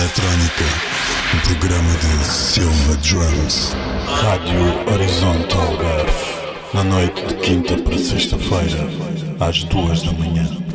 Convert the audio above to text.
Eletrónica, um programa de Silva Drums. Rádio Horizonte Algarve, na noite de quinta para sexta-feira, às 2 da manhã.